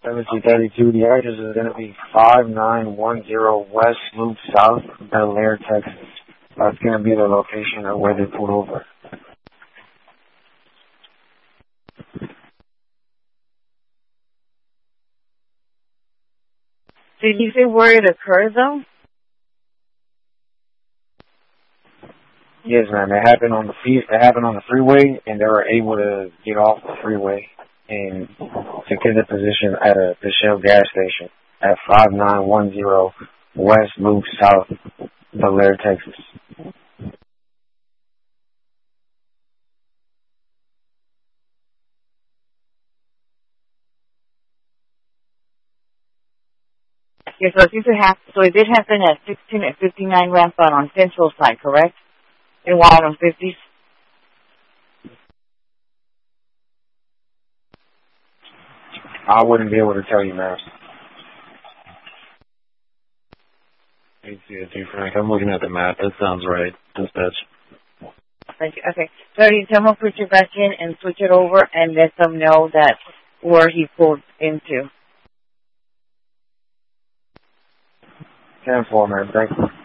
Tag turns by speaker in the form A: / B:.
A: 1732. The address is going to be 5910 West Loop South, Bel Air, Texas. That's going to be the location of where they pulled over.
B: Did you say where it occurred, though?
A: Yes, ma'am. It happened on the freeway, and they were able to get off the freeway and secure the position at the Shell gas station at 5910 West Loop South, Bel Air, Texas.
B: Yes, so it did happen at 16 at 59 Rampart on Central side, correct? In 150s?
A: I wouldn't be able to tell you, ma'am.
C: AT&T Frank, I'm looking at the map. That sounds right. Dispatch.
B: Thank you. Okay. So you tell him put you back in and switch it over and let them know that where he pulled into.
A: 10-4, man. Thank you.